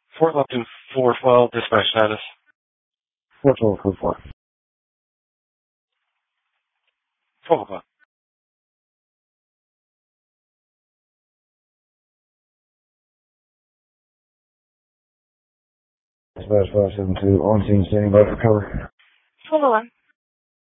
Fort Lupton 412, dispatch status. 41244. 12 o'clock. Dispatch 572, on scene, standing by for cover. 1201.